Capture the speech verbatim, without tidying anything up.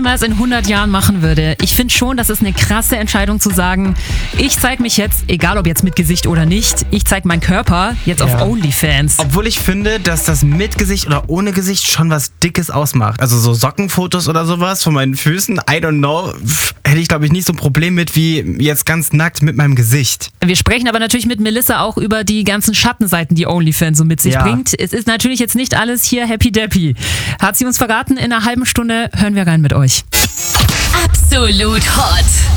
niemals in hundert Jahren machen würde. Ich finde schon, das ist eine krasse Entscheidung zu sagen, ich zeige mich jetzt, egal ob jetzt mit Gesicht oder nicht, ich zeige meinen Körper jetzt Ja. auf OnlyFans. Obwohl ich finde, dass das mit Gesicht oder ohne Gesicht schon was Dickes ausmacht. Also so Sockenfotos oder sowas von meinen Füßen, I don't know, pff, hätte ich glaube ich nicht so ein Problem mit wie jetzt ganz nackt mit meinem Gesicht. Wir sprechen aber natürlich mit Melissa auch über die ganzen Schattenseiten, die OnlyFans so mit sich Ja. bringt. Es ist natürlich jetzt nicht alles hier happy deppy. Hat sie uns verraten, in einer halben Stunde hören wir rein mit euch. Absolut Hot.